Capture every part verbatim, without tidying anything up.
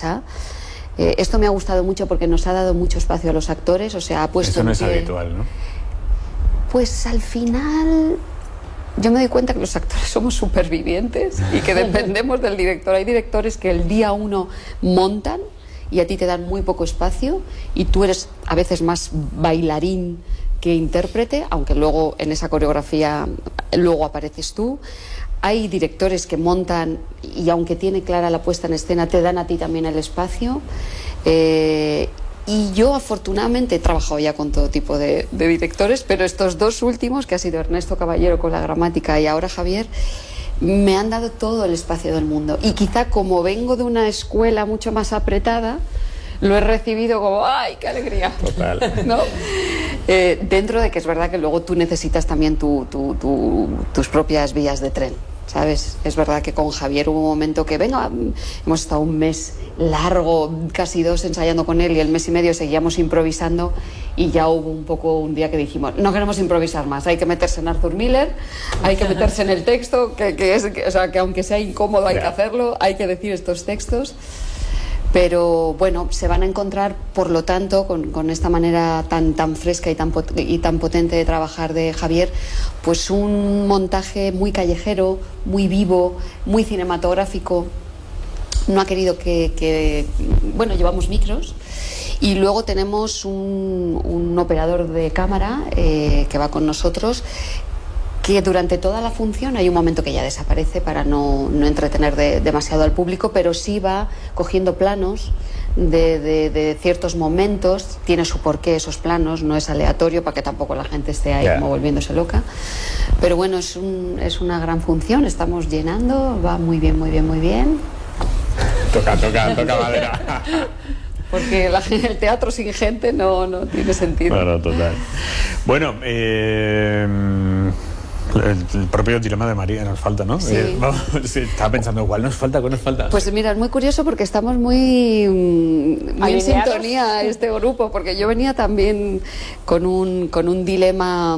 casa. Eh, esto me ha gustado mucho porque nos ha dado mucho espacio a los actores, o sea, ha puesto... Eso no es que, habitual, ¿no? Pues al final... Yo me doy cuenta que los actores somos supervivientes y que dependemos del director. Hay directores que el día uno montan y a ti te dan muy poco espacio y tú eres a veces más bailarín que intérprete, aunque luego en esa coreografía luego apareces tú. Hay directores que montan y aunque tiene clara la puesta en escena te dan a ti también el espacio. Eh, Y yo afortunadamente he trabajado ya con todo tipo de, de directores, pero estos dos últimos, que ha sido Ernesto Caballero con la gramática y ahora Javier, me han dado todo el espacio del mundo. Y quizá como vengo de una escuela mucho más apretada, lo he recibido como ¡ay, qué alegría! Total. ¿No? Eh, dentro de que es verdad que luego tú necesitas también tu, tu, tu, tus propias vías de tren, ¿sabes? Es verdad que con Javier hubo un momento que, venga, hemos estado un mes largo, casi dos, ensayando con él y el mes y medio seguíamos improvisando y ya hubo un poco un día que dijimos, no queremos improvisar más, hay que meterse en Arthur Miller, hay que meterse en el texto, que, que es, que, o sea, que aunque sea incómodo hay yeah. que hacerlo, hay que decir estos textos. Pero bueno, se van a encontrar, por lo tanto, con, con esta manera tan, tan fresca y tan, pot y tan potente de trabajar de Javier, pues un montaje muy callejero, muy vivo, muy cinematográfico. No ha querido que... que bueno, llevamos micros y luego tenemos un, un operador de cámara eh, que va con nosotros, que durante toda la función hay un momento que ya desaparece para no, no entretener de, demasiado al público, pero sí va cogiendo planos de, de, de ciertos momentos, tiene su porqué esos planos, no es aleatorio para que tampoco la gente esté ahí yeah. como volviéndose loca, pero bueno, es, un, es una gran función, estamos llenando, va muy bien, muy bien, muy bien. Toca, toca, toca madera. Porque la, el teatro sin gente no, no tiene sentido. Bueno, total. Bueno, eh... El, el propio dilema de María nos falta, ¿no? Sí. Eh, vamos, sí, estaba pensando, ¿cuál nos falta? ¿Cuál nos falta? Pues mira, es muy curioso porque estamos muy, muy en sintonía este grupo, porque yo venía también con un, con un dilema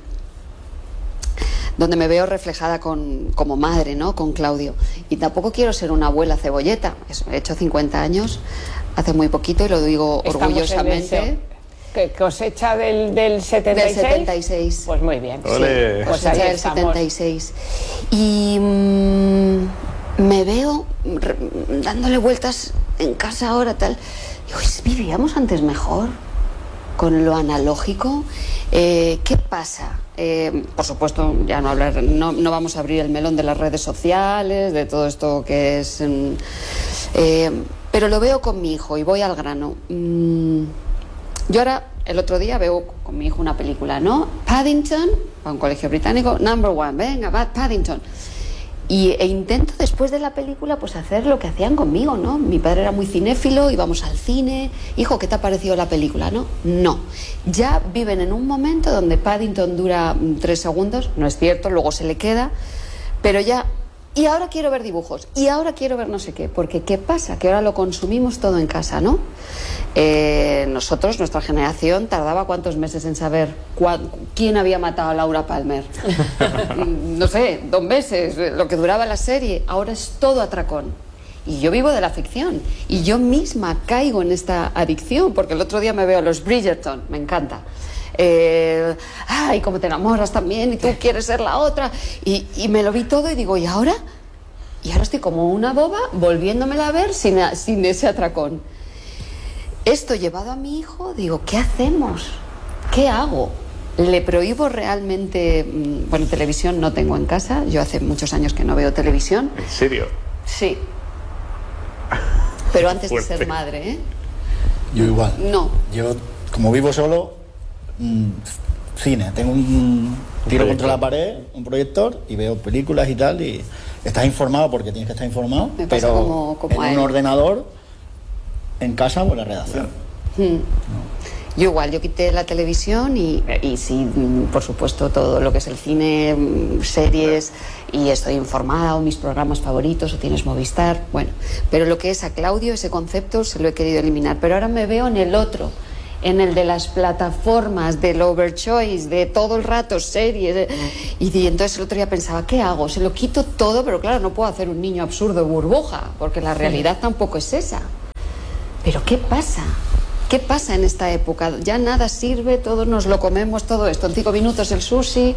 donde me veo reflejada con, como madre, ¿no? Con Claudio. Y tampoco quiero ser una abuela cebolleta. He hecho cincuenta años hace muy poquito y lo digo Estamos orgullosamente. ¿Qué cosecha del, del setenta y seis? Del setenta y seis. Pues muy bien. Sí, cosecha pues del setenta y seis. Y mmm, me veo dándole vueltas en casa ahora, tal. Digo, ¿vivíamos antes mejor? Con lo analógico. Eh, ¿Qué pasa? Eh, por supuesto, ya no hablar, no, no vamos a abrir el melón de las redes sociales, de todo esto que es. Eh, pero lo veo con mi hijo y voy al grano. Mm, Yo ahora, el otro día, veo con mi hijo una película, ¿no? Paddington, a un colegio británico, number one, venga, va, Paddington. Y, e intento después de la película, pues hacer lo que hacían conmigo, ¿no? Mi padre era muy cinéfilo, íbamos al cine. Hijo, ¿qué te ha parecido la película, no? No. Ya viven en un momento donde Paddington dura tres segundos, no es cierto, luego se le queda, pero ya... Y ahora quiero ver dibujos, y ahora quiero ver no sé qué, porque ¿qué pasa? Que ahora lo consumimos todo en casa, ¿no? Eh, nosotros, nuestra generación, tardaba cuántos meses en saber quién había matado a Laura Palmer. No sé, dos meses, lo que duraba la serie. Ahora es todo atracón. Y yo vivo de la ficción, y yo misma caigo en esta adicción, porque el otro día me veo a los Bridgerton, me encanta. Eh, ay, cómo te enamoras también y tú quieres ser la otra y, y me lo vi todo y digo, ¿y ahora? Y ahora estoy como una boba volviéndomela a ver sin, sin ese atracón. Esto llevado a mi hijo, digo, ¿qué hacemos? ¿Qué hago? ¿Le prohíbo realmente? Bueno, televisión no tengo en casa, yo hace muchos años que no veo televisión. ¿En serio? Sí. Pero antes de ser madre, ¿eh? Yo igual. No. Yo, como vivo solo, mmm, cine. Tengo un tiro contra la pared, un proyector, y veo películas y tal, y estás informado porque tienes que estar informado, Me pasa pero como, como en un ordenador, en casa o en la redacción. Hmm. No. Yo igual, yo quité la televisión y, y sí, por supuesto, todo lo que es el cine, series, y estoy informada, o mis programas favoritos, o tienes Movistar, bueno. Pero lo que es a Claudio, ese concepto, se lo he querido eliminar. Pero ahora me veo en el otro, en el de las plataformas, del overchoice, de todo el rato series. Y, y entonces el otro día pensaba, ¿qué hago? Se lo quito todo, pero claro, no puedo hacer un niño absurdo burbuja, porque la realidad tampoco es esa. Pero ¿qué pasa? ¿Qué pasa en esta época? Ya nada sirve, todos nos lo comemos, todo esto. En cinco minutos el sushi.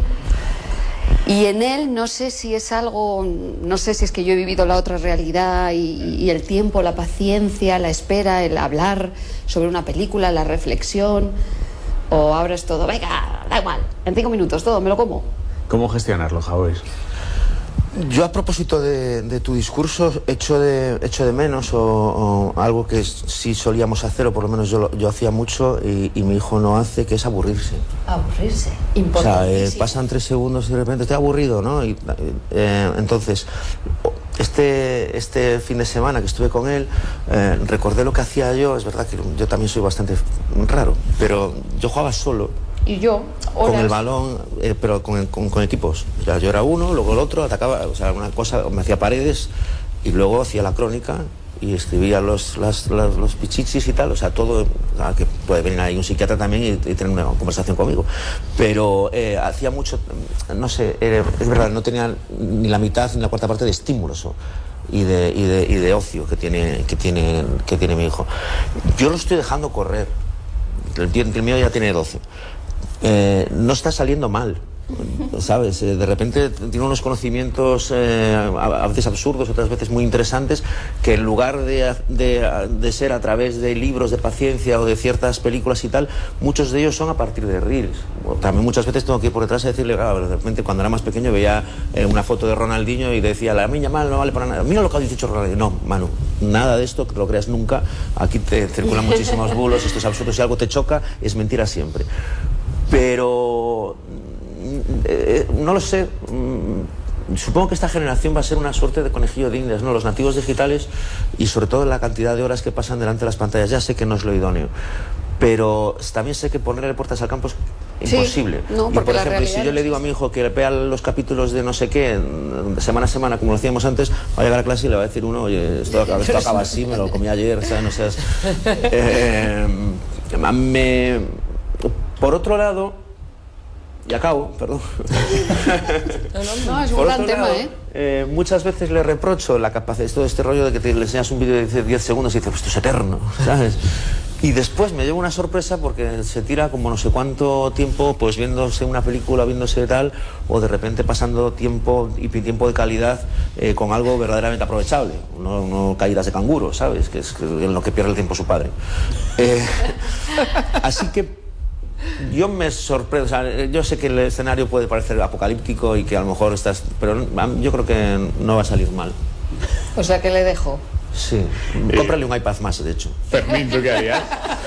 Y en él no sé si es algo, no sé si es que yo he vivido la otra realidad y, y el tiempo, la paciencia, la espera, el hablar sobre una película, la reflexión, o ahora es todo, venga, da igual, en cinco minutos todo, me lo como. ¿Cómo gestionarlo, Jauris? Yo, a propósito de, de tu discurso, echo de, echo de menos o, o algo que sí solíamos hacer, o por lo menos yo, yo hacía mucho y, y mi hijo no hace, que es aburrirse. Aburrirse, O importante. sea, eh, pasan tres segundos y de repente estoy aburrido, ¿no? Y, eh, entonces, este, este fin de semana que estuve con él, eh, recordé lo que hacía yo. Es verdad que yo también soy bastante raro, pero yo jugaba solo. Y yo, Con horas. el balón, eh, pero con, con, con equipos. O sea, yo era uno, luego el otro, atacaba, o sea, una cosa, me hacía paredes y luego hacía la crónica y escribía los, las, las, los pichichis y tal, o sea, todo, o sea, que puede venir ahí un psiquiatra también y, y tener una conversación conmigo. Pero eh, hacía mucho, no sé, eh, es verdad, no tenía ni la mitad ni la cuarta parte de estímulos o, y, de, y, de, y de ocio que tiene, que, tiene, que tiene mi hijo. Yo lo estoy dejando correr, el, el mío ya tiene doce. Eh, no está saliendo mal, ¿sabes? Eh, de repente tiene unos conocimientos eh, a, a veces absurdos, otras veces muy interesantes, que en lugar de, de, de ser a través de libros de paciencia o de ciertas películas y tal, muchos de ellos son a partir de reels. También muchas veces tengo que ir por detrás a decirle, claro, de repente cuando era más pequeño veía eh, una foto de Ronaldinho y decía, la niña mal no vale para nada, mira lo que ha dicho Ronaldinho. No, Manu, nada de esto, que lo creas nunca, aquí te circulan muchísimos bulos, esto es absurdo, si algo te choca es mentira siempre. Pero eh, no lo sé, mm, supongo que esta generación va a ser una suerte de conejillo de indias, ¿no? Los nativos digitales y sobre todo la cantidad de horas que pasan delante de las pantallas. Ya sé que no es lo idóneo, pero también sé que ponerle puertas al campo es imposible. Sí, no, y porque por la ejemplo, si realidad yo le digo a mi hijo que vea los capítulos de no sé qué de semana a semana, como lo hacíamos antes, va a llegar a clase y le va a decir uno, oye, esto, esto acaba así, me lo comí ayer, ¿sabes? No seas... Eh, me... Por otro lado, y acabo, perdón. No, no, no, es un Por gran otro tema, lado, ¿eh? ¿eh? Muchas veces le reprocho la capacidad, todo este rollo de que te, le enseñas un vídeo de diez segundos y dices, pues esto es eterno, ¿sabes? Y después me llevo una sorpresa porque se tira como no sé cuánto tiempo pues viéndose una película, viéndose tal, o de repente pasando tiempo y tiempo de calidad eh, con algo verdaderamente aprovechable, no, no caídas de canguro, ¿sabes? Que es en lo que pierde el tiempo su padre. Eh, así que yo me sorprendo, o sea, yo sé que el escenario puede parecer apocalíptico y que a lo mejor estás, pero yo creo que no va a salir mal. O sea, que le dejo. Sí, cómprale un iPad más, de hecho. Fermín, ¿tú qué harías?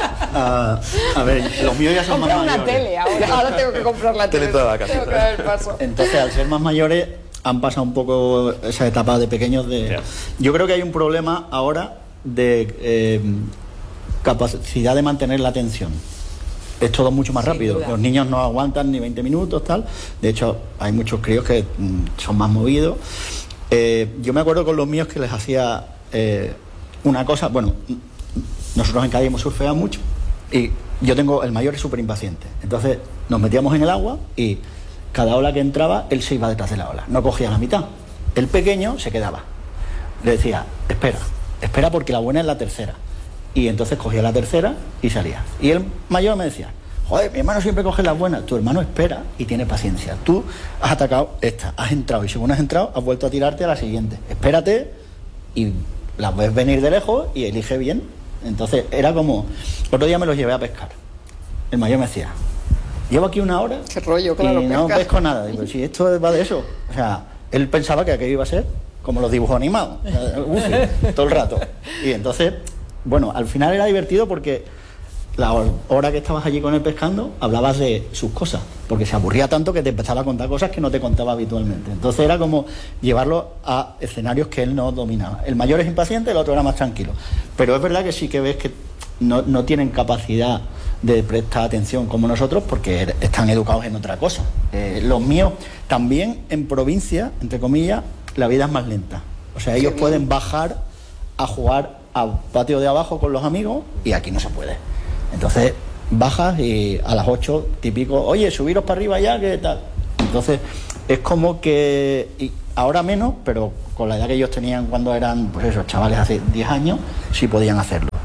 Uh, a ver, los míos ya son Compra más una mayores. tele ahora. Ahora tengo que comprar la tele. Tele toda la casa. Tengo que dar el paso. Entonces, al ser más mayores, han pasado un poco esa etapa de pequeños de... Yeah. Yo creo que hay un problema ahora de eh, capacidad de mantener la atención. Es todo mucho más Sin rápido. duda. Los niños no aguantan ni veinte minutos, tal. De hecho, hay muchos críos que mm, son más movidos. Eh, yo me acuerdo con los míos que les hacía eh, una cosa... Bueno, nosotros en Cádiz hemos surfeado mucho y yo tengo... El mayor es súper impaciente. Entonces, nos metíamos en el agua y cada ola que entraba, él se iba detrás de la ola. No cogía la mitad. El pequeño se quedaba. Le decía, espera, espera porque la buena es la tercera. Y entonces cogía la tercera y salía. Y el mayor me decía, joder, mi hermano siempre coge las buenas. Tu hermano espera y tiene paciencia. Tú has atacado esta, has entrado y según has entrado, has vuelto a tirarte a la siguiente. Espérate y las ves venir de lejos y elige bien. Entonces era como... Otro día me los llevé a pescar. El mayor me decía, llevo aquí una hora Qué rollo, claro, y no pescar. pesco nada. Digo, si esto va de eso. O sea, él pensaba que aquello iba a ser como los dibujos animados. O sea, uf, todo el rato. Y entonces... Bueno, al final era divertido porque la hora que estabas allí con él pescando, hablabas de sus cosas, porque se aburría tanto que te empezaba a contar cosas que no te contaba habitualmente. Entonces era como llevarlo a escenarios que él no dominaba. El mayor es impaciente, el otro era más tranquilo. Pero es verdad que sí que ves que no, no tienen capacidad de prestar atención como nosotros porque están educados en otra cosa. Eh, los míos también en provincia, entre comillas, la vida es más lenta. O sea, ellos pueden bajar a jugar al patio de abajo con los amigos y aquí no se puede. Entonces bajas y a las ocho típico, oye, subiros para arriba ya, ¿qué tal? Entonces es como que y ahora menos, pero con la edad que ellos tenían cuando eran, pues esos chavales hace diez años, sí podían hacerlo.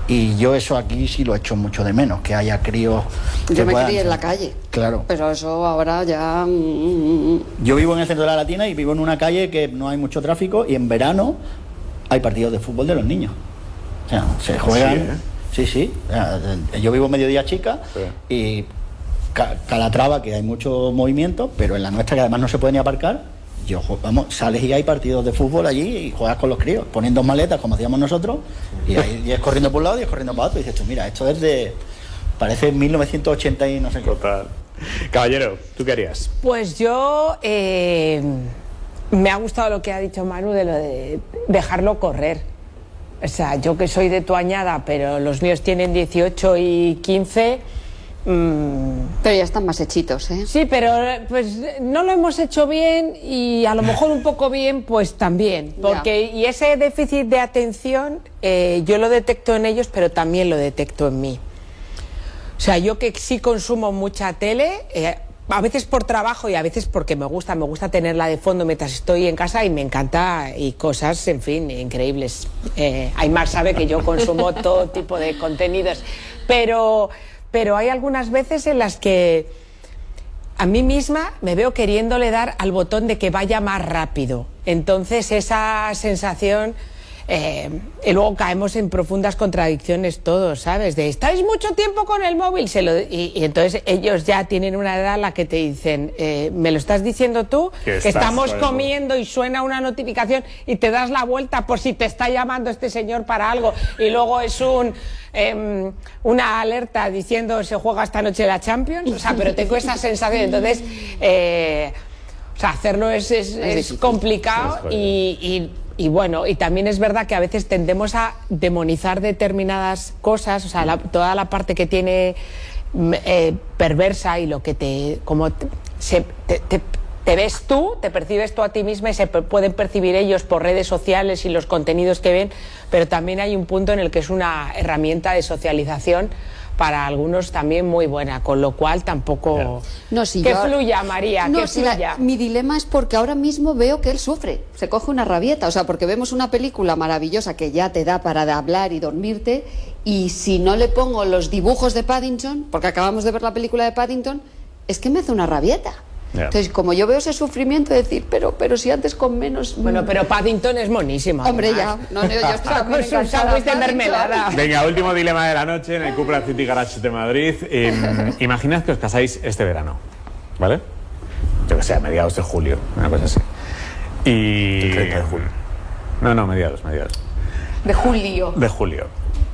Y yo eso aquí sí lo echo mucho de menos, que haya críos... que Yo me puedan crié en ser- la calle. Claro. Pero eso ahora ya... mm, Yo vivo en el centro de la Latina y vivo en una calle que no hay mucho tráfico y en verano hay partidos de fútbol de los niños. O sea, se juegan... Sí, ¿eh? Sí, sí. O sea, yo vivo en Mediodía Chica Sí. y Ca- Calatrava, que hay mucho movimiento, pero en la nuestra, que además no se puede ni aparcar, yo, ju- vamos, sales y hay partidos de fútbol allí y juegas con los críos, ponen dos maletas como hacíamos nosotros y hay diez corriendo por un lado y diez corriendo para otro y dices tú, mira, esto es de... parece mil novecientos ochenta y no sé qué. Total. Caballero, ¿tú qué harías? Pues yo eh, me ha gustado lo que ha dicho Manu de lo de dejarlo correr. O sea, yo que soy de tu añada, pero los míos tienen dieciocho y quince. mmm, Pero ya están más hechitos, ¿eh? Sí, pero pues no lo hemos hecho bien y a lo mejor un poco bien, pues también. Porque y ese déficit de atención eh, yo lo detecto en ellos, pero también lo detecto en mí. O sea, yo que sí consumo mucha tele, eh, a veces por trabajo y a veces porque me gusta, me gusta tenerla de fondo mientras estoy en casa y me encanta y cosas, en fin, increíbles. Eh, Aymar sabe que yo consumo todo tipo de contenidos, pero, pero hay algunas veces en las que a mí misma me veo queriéndole dar al botón de que vaya más rápido. Entonces esa sensación... Eh, y luego caemos en profundas contradicciones todos, ¿sabes? De estáis mucho tiempo con el móvil se lo, y, y entonces ellos ya tienen una edad en la que te dicen eh, ¿me lo estás diciendo tú? Que Que estás estamos con el comiendo y suena una notificación y te das la vuelta por si te está llamando este señor para algo y luego es un eh, una alerta diciendo se juega esta noche la Champions, o sea, pero tengo esa sensación, entonces eh, o sea, hacerlo es, es, es complicado y, y Y bueno, y también es verdad que a veces tendemos a demonizar determinadas cosas, o sea, la, toda la parte que tiene eh, perversa y lo que te, como te, se, te, te, te ves tú, te percibes tú a ti misma y se pueden percibir ellos por redes sociales y los contenidos que ven, pero también hay un punto en el que es una herramienta de socialización para algunos también muy buena, con lo cual tampoco... No, si que yo- fluya, María, No, que si la- fluya. mi dilema es porque ahora mismo veo que él sufre, se coge una rabieta, o sea, porque vemos una película maravillosa que ya te da para hablar y dormirte, y si no le pongo los dibujos de Paddington, porque acabamos de ver la película de Paddington, es que me hace una rabieta. Ya. Entonces, como yo veo ese sufrimiento de decir, pero, pero si antes con menos... Bueno, pero Paddington es monísimo. Hombre, además. ya, no, no, yo estoy Con también su encantada. sándwich de Paddington. mermelada. Venga, último dilema de la noche en el Cupra City Garage de Madrid. Eh, imaginad que os casáis este verano, ¿vale? Yo que sé, a mediados de julio, una cosa así. Y... El treinta de julio. No, no, mediados, mediados. De Julio. De julio.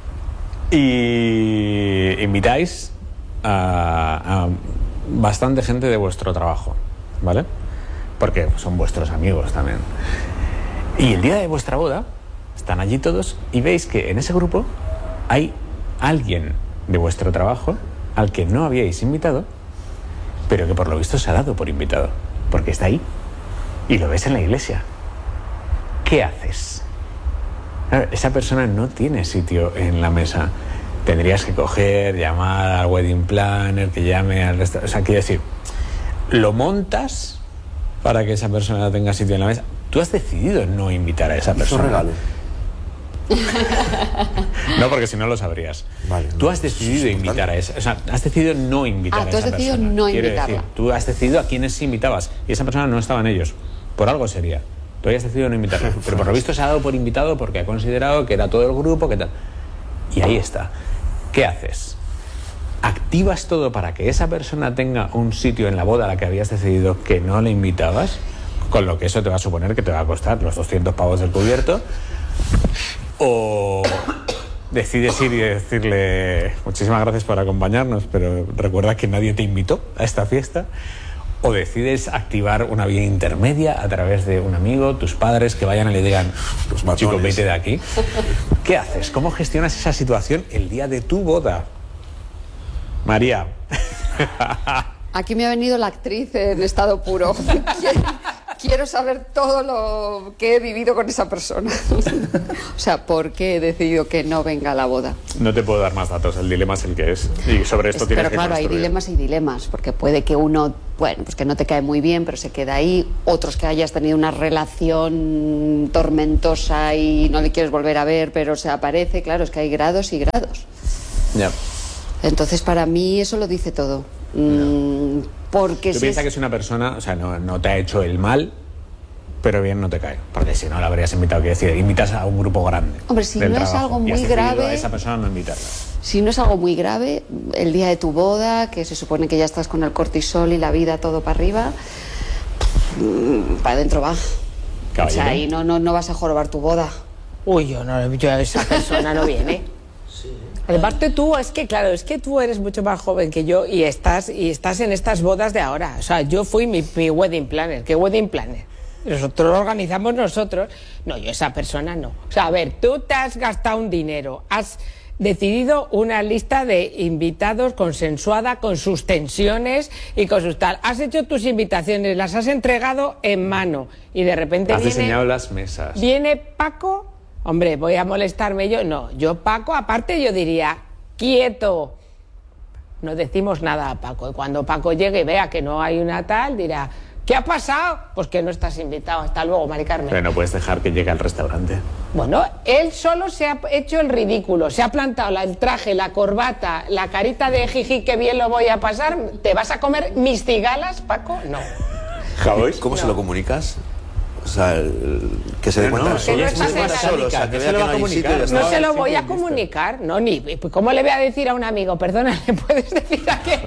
Y invitáis a, a bastante gente de vuestro trabajo, ¿vale? Porque son vuestros amigos también. Y el día de vuestra boda, están allí todos y veis que en ese grupo hay alguien de vuestro trabajo al que no habíais invitado, pero que por lo visto se ha dado por invitado, porque está ahí y lo ves en la iglesia. ¿Qué haces? Claro, esa persona no tiene sitio en la mesa. Tendrías que coger, llamar al wedding planner, que llame al restaurante. O sea, quiero decir, lo montas para que esa persona tenga sitio en la mesa. Tú has decidido no invitar a esa Eso persona. regalo. No, porque si no lo sabrías. Vale, tú no, has decidido eso es invitar a esa, o sea, has decidido no invitar Ah, a tú esa has decidido persona. no Quiero invitarla. decir, tú has decidido a quiénes sí invitabas y esa persona no estaba en ellos. Por algo sería. Tú habías decidido no invitarla, pero por lo visto se ha dado por invitado porque ha considerado que era todo el grupo, que tal. Y ahí está. ¿Qué haces? ¿Activas todo para que esa persona tenga un sitio en la boda a la que habías decidido que no le invitabas? Con lo que eso te va a suponer que te va a costar los doscientos pavos del cubierto. ¿O decides ir y decirle muchísimas gracias por acompañarnos, pero recuerda que nadie te invitó a esta fiesta? ¿O decides activar una vía intermedia a través de un amigo, tus padres, que vayan y le digan, Los chico, matones. vete de aquí? ¿Qué haces? ¿Cómo gestionas esa situación el día de tu boda? María. Aquí me ha venido la actriz en estado puro. ¿Quién, quiero saber todo lo que he vivido con esa persona. O sea, ¿por qué he decidido que no venga a la boda? No te puedo dar más datos, el dilema es el que es. Y sobre esto Es- tienes pero que claro, hay construir. dilemas y dilemas, porque puede que uno, bueno, pues que no te cae muy bien, pero se queda ahí, otros que hayas tenido una relación tormentosa y no le quieres volver a ver, pero se aparece, claro, es que hay grados y grados. Ya. Entonces, para mí eso lo dice todo. Mm, porque Tú si piensas es- que es una persona, o sea, no, no te ha hecho el mal, pero bien no te cae. Porque si no la habrías invitado, quiero decir, invitas a un grupo grande. Hombre, si del no es trabajo, algo y has muy decidido grave- a esa persona no invitarla. Si no es algo muy grave, el día de tu boda, que se supone que ya estás con el cortisol y la vida todo para arriba, mm, para adentro va. O Caballero. sea, ahí no, no, no vas a jorobar tu boda. Uy, yo no, yo esa persona no viene. Además tú, es que claro, es que tú eres mucho más joven que yo y estás y estás en estas bodas de ahora. O sea, yo fui mi, mi wedding planner. ¿Qué wedding planner? Nosotros lo organizamos nosotros. No, yo esa persona no. O sea, a ver, tú te has gastado un dinero, has decidido una lista de invitados consensuada con sus tensiones y con sus tal. Has hecho tus invitaciones, las has entregado en mano y de repente Has viene, diseñado las mesas. viene Paco. Hombre, voy a molestarme yo. No, yo Paco, aparte yo diría, quieto. No decimos nada a Paco. Y cuando Paco llegue y vea que no hay una tal, dirá, ¿qué ha pasado? Pues que no estás invitado. Hasta luego, Mari Carmen. Pero no puedes dejar que llegue al restaurante. Bueno, él solo se ha hecho el ridículo. Se ha plantado la- el traje, la corbata, la carita de jiji, que bien lo voy a pasar. ¿Te vas a comer mis cigalas, Paco? No. ¿Jabois? ¿Cómo se lo comunicas? O sea, el- que se dé No, cuenta. no, que no estás en la solo, o sea, que no se vea lo que va no a hay sitio y comunicar. ya está. No No, se lo sí, voy a sí, listo. comunicar, no, ni pues, ¿cómo le voy a decir a un amigo? Perdona, ¿le puedes decir a aquel?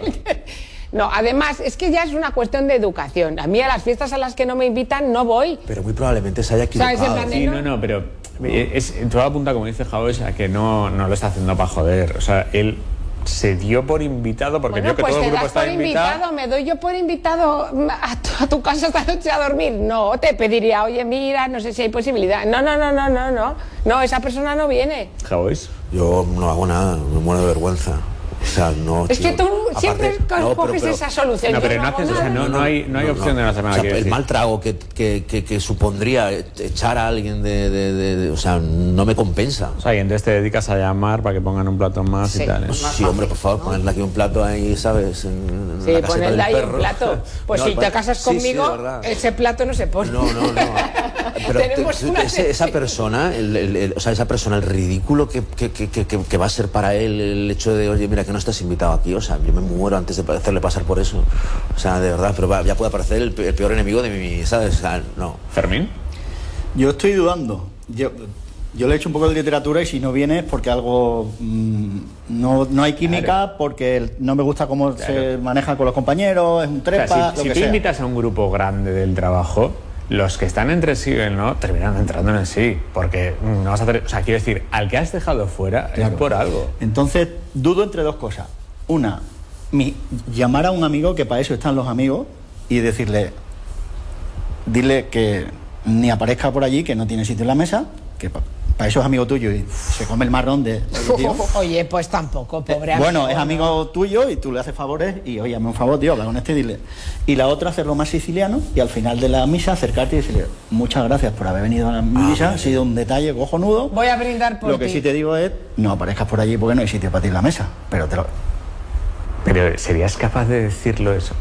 No, además, es que ya es una cuestión de educación. A mí a las fiestas a las que no me invitan no voy. Pero muy probablemente se haya ¿Sabes? En equivocado. plan de- Sí, no, no, pero es, todo apunta, como dice Jabois, a que no, no lo está haciendo para joder. O sea, él se dio por invitado porque Bueno, vio que pues todo el te grupo das por estaba invitado. invitado, me doy yo por invitado a tu, a tu casa esta noche a dormir. No, te pediría, oye, mira, no sé si hay posibilidad. No, no, no, no, no, no. No, esa persona no viene. Jabois. Yo no hago nada, me muero de vergüenza. O sea, no. Es tío. que tú siempre Aparte- no, pero- coges pero- esa solución. No, Yo pero no hago haces, o sea, nada. no, no hay, no hay opción de no hacer nada. O sea, quiero el decir. mal trago que, que, que, que supondría echar a alguien de, de, de- de- O sea, no me compensa. O sea, y entonces te dedicas a llamar para que pongan un plato más Sí. y tal. ¿eh? Pues sí, hombre, por favor, ponerle aquí un plato ahí, ¿sabes? En, en Sí, la caseta ponerle del ahí un perro. plato. Pues No, si te bueno, casas sí, sí, de conmigo, verdad. ese plato no se pone. No, no, no. Pero Tenemos te- una ese- esa persona, el, el- el- o sea, esa persona, el ridículo que, que, que, que, que va a ser para él el hecho de, oye, mira, que no estás invitado aquí, o sea, yo me muero antes de hacerle pasar por eso. O sea, de verdad, pero va- ya puede aparecer el, pe- el peor enemigo de mi, ¿sabes? O sea, no. Fermín. Yo estoy dudando. Yo, yo le he hecho un poco de literatura y si no viene es porque algo mm, no, no hay química, Claro. porque el- no me gusta cómo Claro. se maneja con los compañeros, es un O sea, trepa, si lo si que tú sea. invitas a un grupo grande del trabajo, los que están entre sí y el no terminan entrando en sí. Porque no vas a hacer. O sea, quiero decir, al que has dejado fuera Claro. es por algo. Entonces, dudo entre dos cosas. Una, mi, llamar a un amigo, que para eso están los amigos, y decirle, dile que ni aparezca por allí, que no tiene sitio en la mesa, que para eso es amigo tuyo y se come el marrón de, del tío. Oye, pues tampoco, pobre amigo. Bueno, es amigo tuyo y tú le haces favores y, oye, hazme un favor, tío, habla con este y dile. Y la otra, hacerlo más siciliano y al final de la misa acercarte y decirle, muchas gracias por haber venido a la misa, ha sido un detalle cojonudo. Voy a brindar por Lo que ti. sí te digo es, no aparezcas por allí porque no hay sitio para ti en la mesa, pero te lo... Pero ¿serías capaz de decirlo eso?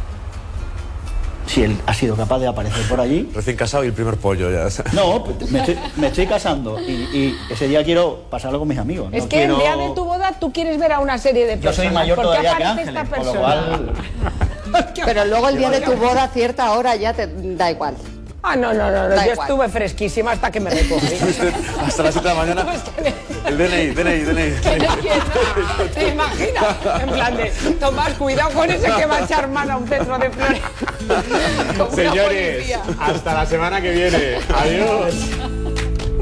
Si él ha sido capaz de aparecer por allí... Recién casado y el primer pollo ya. No, me estoy, me estoy casando y, y ese día quiero pasarlo con mis amigos. Es no que quiero- el día de tu boda tú quieres ver a una serie de Yo personas. soy mayor ¿Por qué todavía que aparece Ángeles, esta con lo persona? cual... Pero luego el día de tu boda, a cierta hora, ya te da igual. Ah, no, no, no, no. Da Yo igual. estuve fresquísima hasta que me recogí. Hasta las siete de la mañana. Pues que me- El D N I, D N I, D N I. que no quiero nada. ¿Te imaginas? En plan de, Tomás, cuidado con ese que va a echar mano a un centro de flores. Como una Señores, policía. hasta la semana que viene. Adiós.